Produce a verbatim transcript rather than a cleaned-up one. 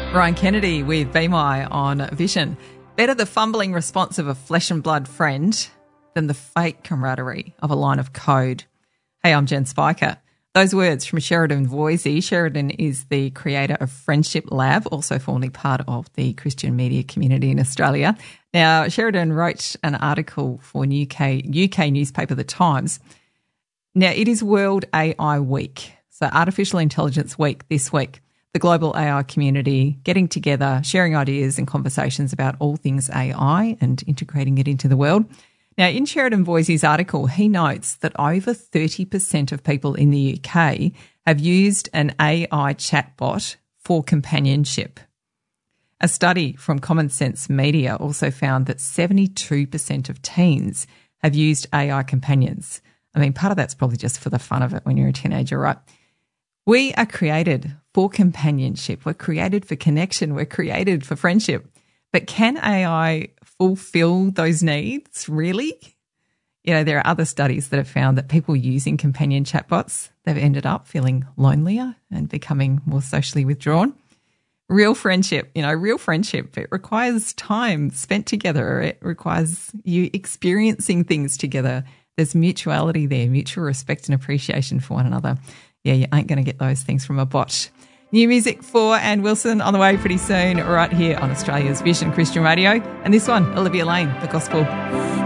Ryan Kennedy with Be My on Vision. Better the fumbling response of a flesh and blood friend than the fake camaraderie of a line of code. Hey, I'm Jen Spiker. Those words from Sheridan Voisey. Sheridan is the creator of Friendship Lab, also formerly part of the Christian media community in Australia. Now, Sheridan wrote an article for U K, U K newspaper The Times. Now, it is World A I Week, so Artificial Intelligence Week this week. The global A I community getting together, sharing ideas and conversations about all things A I and integrating it into the world. Now, in Sheridan Voisey's article, he notes that over thirty percent of people in the U K have used an A I chatbot for companionship. A study from Common Sense Media also found that seventy-two percent of teens have used A I companions. I mean, part of that's probably just for the fun of it when you're a teenager, right? We are created for companionship. We're created for connection. We're created for friendship. But can A I fulfill those needs, really? You know, there are other studies that have found that people using companion chatbots, they've ended up feeling lonelier and becoming more socially withdrawn. Real friendship, you know, real friendship, it requires time spent together. It requires you experiencing things together. There's mutuality there, mutual respect and appreciation for one another. Yeah, you ain't going to get those things from a bot. New music for Ann Wilson on the way pretty soon, right here on Australia's Vision Christian Radio. And this one, Olivia Lane, The Gospel.